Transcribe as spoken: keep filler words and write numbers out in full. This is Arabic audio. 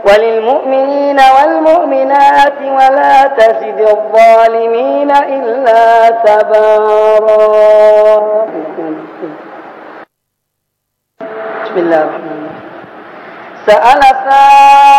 وللمؤمنين والمؤمنات ولا تزد الظالمين إلا تبارا. بسم الله الرحمن الرحيم. سأل